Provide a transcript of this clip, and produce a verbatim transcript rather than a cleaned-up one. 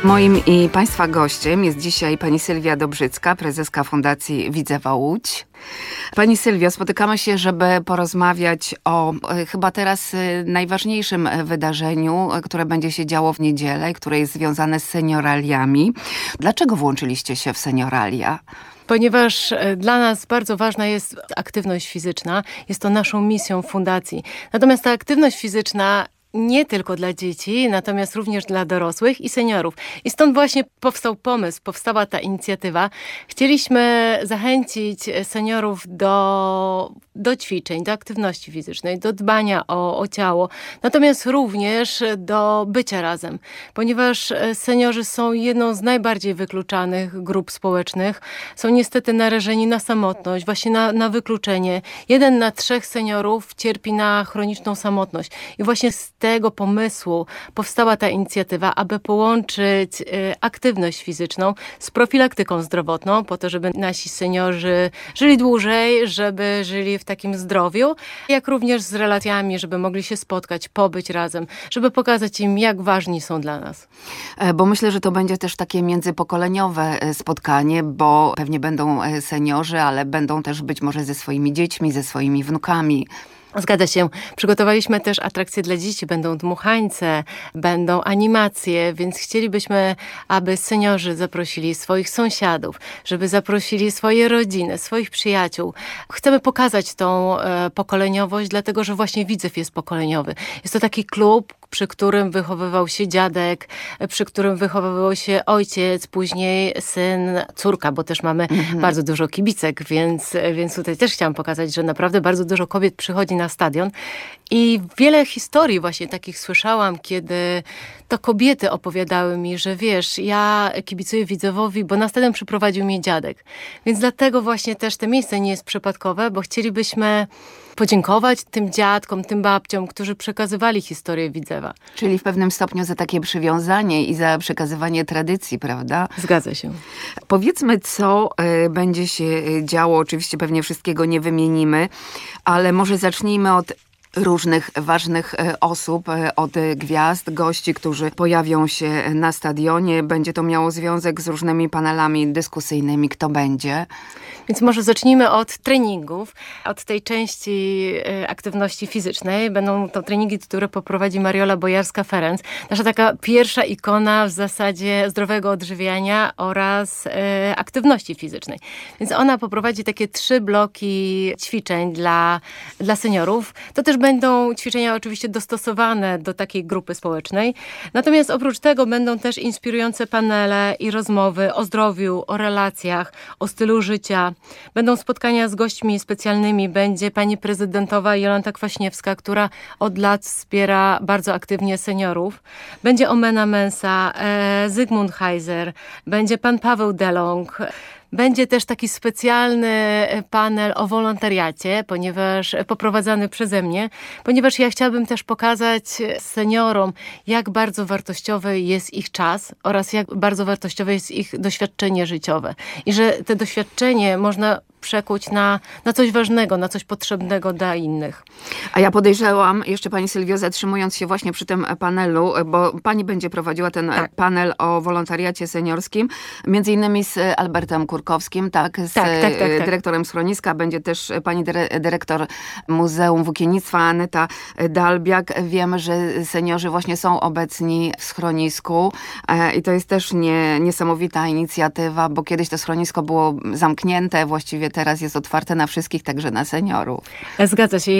Moim i Państwa gościem jest dzisiaj pani Sylwia Dobrzycka, prezeska Fundacji Widzewa Łódź. Pani Sylwio, spotykamy się, żeby porozmawiać o e, chyba teraz e, najważniejszym wydarzeniu, e, które będzie się działo w niedzielę, które jest związane z senioraliami. Dlaczego włączyliście się w senioralia? Ponieważ dla nas bardzo ważna jest aktywność fizyczna. Jest to naszą misją fundacji. Natomiast ta aktywność fizyczna nie tylko dla dzieci, natomiast również dla dorosłych i seniorów. I stąd właśnie powstał pomysł, powstała ta inicjatywa. Chcieliśmy zachęcić seniorów do, do ćwiczeń, do aktywności fizycznej, do dbania o, o ciało, natomiast również do bycia razem, ponieważ seniorzy są jedną z najbardziej wykluczanych grup społecznych. Są niestety narażeni na samotność, właśnie na, na wykluczenie. Jeden na trzech seniorów cierpi na chroniczną samotność. I właśnie z tego pomysłu powstała ta inicjatywa, aby połączyć y, aktywność fizyczną z profilaktyką zdrowotną, po to, żeby nasi seniorzy żyli dłużej, żeby żyli w takim zdrowiu, jak również z relacjami, żeby mogli się spotkać, pobyć razem, żeby pokazać im, jak ważni są dla nas. Bo myślę, że to będzie też takie międzypokoleniowe spotkanie, bo pewnie będą seniorzy, ale będą też być może ze swoimi dziećmi, ze swoimi wnukami. Zgadza się. Przygotowaliśmy też atrakcje dla dzieci. Będą dmuchańce, będą animacje, więc chcielibyśmy, aby seniorzy zaprosili swoich sąsiadów, żeby zaprosili swoje rodziny, swoich przyjaciół. Chcemy pokazać tą e, pokoleniowość, dlatego że właśnie Widzew jest pokoleniowy. Jest to taki klub, przy którym wychowywał się dziadek, przy którym wychowywał się ojciec, później syn, córka, bo też mamy mhm. bardzo dużo kibicek, więc, więc tutaj też chciałam pokazać, że naprawdę bardzo dużo kobiet przychodzi na stadion i wiele historii właśnie takich słyszałam, kiedy to kobiety opowiadały mi, że wiesz, ja kibicuję Widzewowi, bo na stadion przyprowadził mnie dziadek. Więc dlatego właśnie też to miejsce nie jest przypadkowe, bo chcielibyśmy podziękować tym dziadkom, tym babciom, którzy przekazywali historię Widzewa. Czyli w pewnym stopniu za takie przywiązanie i za przekazywanie tradycji, prawda? Zgadza się. Powiedzmy, co y, będzie się działo. Oczywiście pewnie wszystkiego nie wymienimy, ale może zacznijmy od różnych ważnych osób, od gwiazd, gości, którzy pojawią się na stadionie. Będzie to miało związek z różnymi panelami dyskusyjnymi. Kto będzie? Więc może zacznijmy od treningów, od tej części aktywności fizycznej. Będą to treningi, które poprowadzi Mariola Bojarska-Ferenc. Nasza taka pierwsza ikona w zasadzie zdrowego odżywiania oraz e, aktywności fizycznej. Więc ona poprowadzi takie trzy bloki ćwiczeń dla, dla seniorów. To też będą ćwiczenia oczywiście dostosowane do takiej grupy społecznej. Natomiast oprócz tego będą też inspirujące panele i rozmowy o zdrowiu, o relacjach, o stylu życia. Będą spotkania z gośćmi specjalnymi. Będzie pani prezydentowa Jolanta Kwaśniewska, która od lat wspiera bardzo aktywnie seniorów. Będzie Omena Mensa, e, Zygmunt Heiser, będzie pan Paweł Delong. Będzie też taki specjalny panel o wolontariacie, ponieważ poprowadzany przeze mnie, ponieważ ja chciałabym też pokazać seniorom, jak bardzo wartościowy jest ich czas oraz jak bardzo wartościowe jest ich doświadczenie życiowe. I że to doświadczenie można przekuć na, na coś ważnego, na coś potrzebnego dla innych. A ja podejrzewam, jeszcze pani Sylwio, zatrzymując się właśnie przy tym panelu, bo pani będzie prowadziła ten tak. panel o wolontariacie seniorskim, między innymi z Albertem Kurkowskim, tak, z tak, tak, tak, tak. dyrektorem schroniska. Będzie też pani dyre- dyrektor Muzeum Włókiennictwa Aneta Dalbiak. Wiemy, że seniorzy właśnie są obecni w schronisku i to jest też nie, niesamowita inicjatywa, bo kiedyś to schronisko było zamknięte, właściwie teraz jest otwarte na wszystkich, także na seniorów. Zgadza się.